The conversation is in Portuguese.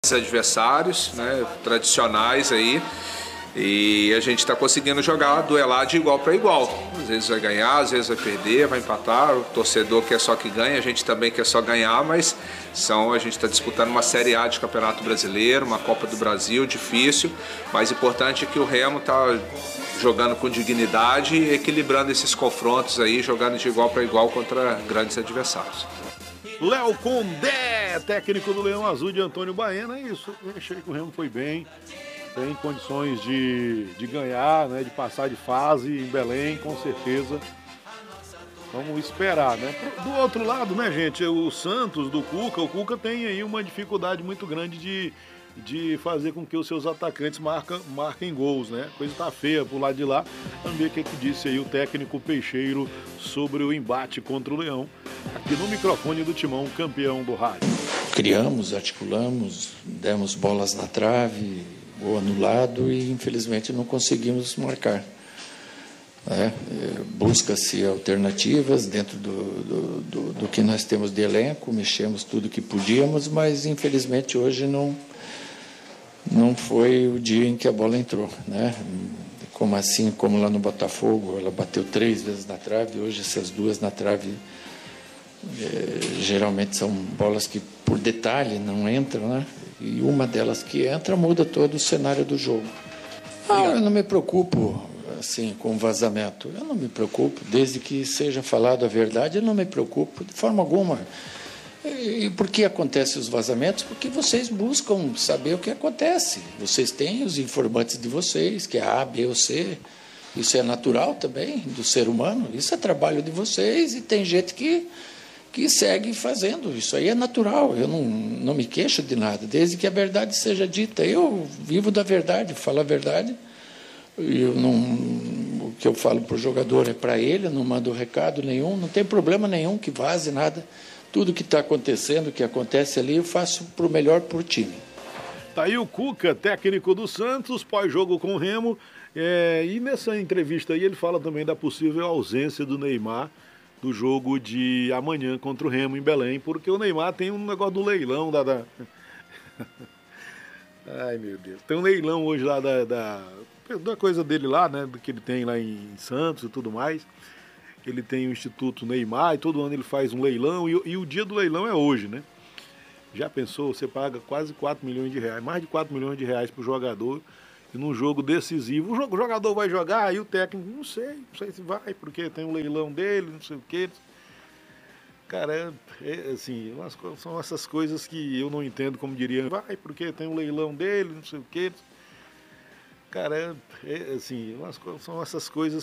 adversários, né, tradicionais aí, e a gente está conseguindo jogar, duelar de igual para igual. Às vezes vai ganhar, às vezes vai perder, vai empatar. O torcedor quer só que ganhe, a gente também quer só ganhar, mas a gente está disputando uma Série A de Campeonato Brasileiro, uma Copa do Brasil, difícil. Mais importante é que o Remo está jogando com dignidade e equilibrando esses confrontos aí, jogando de igual para igual contra grandes adversários. Léo Condé, técnico do Leão Azul de Antônio Baena, é isso. Eu achei que o Remo foi bem, tem condições de ganhar, né, de passar de fase em Belém, com certeza. Vamos esperar, né? Do outro lado, né, gente, o Santos do Cuca, o Cuca tem aí uma dificuldade muito grande de fazer com que os seus atacantes marquem gols, né? Coisa tá feia pro lado de lá. Vamos ver o que disse aí o técnico Peixeiro sobre o embate contra o Leão, aqui no microfone do Timão, campeão do rádio. Criamos, articulamos, demos bolas na trave, gol anulado e infelizmente não conseguimos marcar. Busca-se alternativas dentro do que nós temos de elenco, mexemos tudo que podíamos, mas infelizmente hoje não foi o dia em que a bola entrou, né? Como lá no Botafogo, ela bateu 3 vezes na trave, hoje essas 2 na trave geralmente são bolas que por detalhe não entram, né? E uma delas que entra muda todo o cenário do jogo. Eu não me preocupo assim com vazamento, eu não me preocupo, desde que seja falado a verdade, eu não me preocupo de forma alguma. E por que acontecem os vazamentos? Porque vocês buscam saber o que acontece. Vocês têm os informantes de vocês, que é A, B ou C. Isso é natural também do ser humano. Isso é trabalho de vocês e tem gente que segue fazendo. Isso aí é natural. Eu não me queixo de nada, desde que a verdade seja dita. Eu vivo da verdade, falo a verdade. O que eu falo para o jogador é para ele, eu não mando recado nenhum, não tem problema nenhum que vaze nada. Tudo que está acontecendo, que acontece ali, eu faço para o melhor para o time. Tá aí o Cuca, técnico do Santos, pós-jogo com o Remo. E nessa entrevista aí ele fala também da possível ausência do Neymar do jogo de amanhã contra o Remo em Belém, porque o Neymar tem um negócio do leilão Ai, meu Deus. Tem um leilão hoje lá da coisa dele lá, né? Que ele tem lá em Santos e tudo mais. Ele tem o Instituto Neymar e todo ano ele faz um leilão e o dia do leilão é hoje, né? Já pensou? Você paga quase 4 milhões de reais, mais de 4 milhões de reais para o jogador e num jogo decisivo. O jogador vai jogar e o técnico, não sei se vai, porque tem um leilão dele, não sei o quê. Cara, assim, são essas coisas que eu não entendo, como diria, vai, porque tem um leilão dele, não sei o quê. Cara, assim, são essas coisas